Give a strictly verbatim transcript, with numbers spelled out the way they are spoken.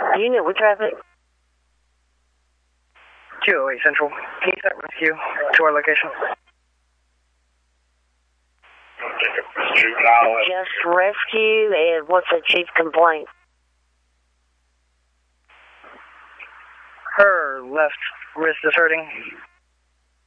Unit with traffic. two oh eight Central. Can you set rescue to our location? Just rescue, and what's the chief's complaint? Her left wrist is hurting.